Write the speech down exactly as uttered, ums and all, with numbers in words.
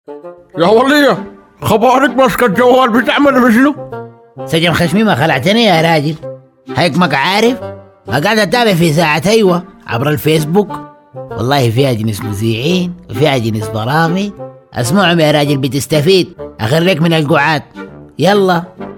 يا ولية، خبارك ماسكة الجوال بتعمل بشنو؟ سجن خشمي ما خلعتني يا راجل، هيك ما عارف. ما قاعد اتابع في ساعة ايوه عبر الفيسبوك، والله فيها جنس مذيعين وفيها جنس برامج، اسمعهم يا راجل بتستفيد، اخريك من القعاد. يلا.